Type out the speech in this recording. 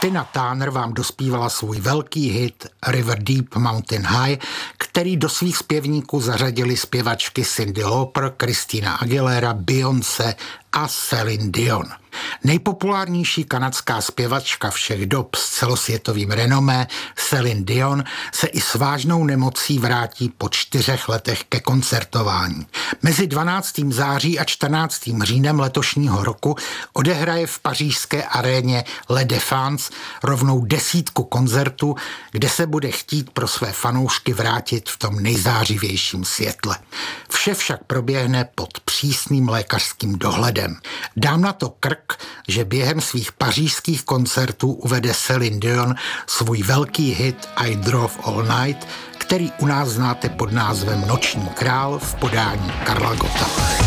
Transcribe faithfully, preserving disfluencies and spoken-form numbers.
Tina Turner vám dospívala svůj velký hit River Deep Mountain High, který do svých zpěvníků zařadili zpěvačky Cyndi Lauper, Christina Aguilera, Beyoncé a Celine Dion. Nejpopulárnější kanadská zpěvačka všech dob s celosvětovým renomé Celine Dion se i s vážnou nemocí vrátí po čtyřech letech ke koncertování. Mezi dvanáctým září a čtrnáctým říjnem letošního roku odehraje v pařížské aréně La Défense rovnou desítku koncertů, kde se bude chtít pro své fanoušky vrátit v tom nejzářivějším světle. Vše však proběhne pod přísným lékařským dohledem. Dám na to krk, že během svých pařížských koncertů uvede Celine Dion svůj velký hit I Drove All Night, který u nás znáte pod názvem Noční král v podání Karla Gotta.